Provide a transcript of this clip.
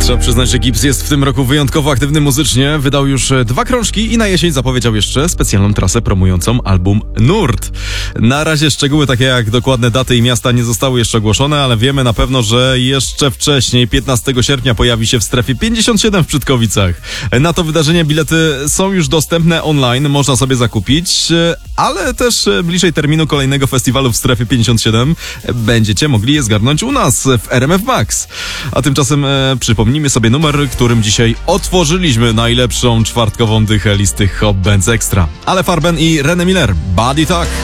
Trzeba przyznać, że Gibbs jest w tym roku wyjątkowo aktywny muzycznie. Wydał już 2 krążki i na jesień zapowiedział jeszcze specjalną trasę promującą album Nurt. Na razie szczegóły takie jak dokładne daty i miasta nie zostały jeszcze ogłoszone, ale wiemy na pewno, że jeszcze wcześniej, 15 sierpnia pojawi się w strefie 57 w Brzydkowicach. Na to wydarzenie bilety są już dostępne online, można sobie zakupić, ale też bliżej terminu kolejnego festiwalu w strefie 57 będziecie mogli je zgarnąć u nas w RMF Max. A tymczasem przypomnijmy sobie numer, którym dzisiaj otworzyliśmy najlepszą czwartkową dychę listy Hot Bands Extra. Ale Farben i René Miller, Body Talk.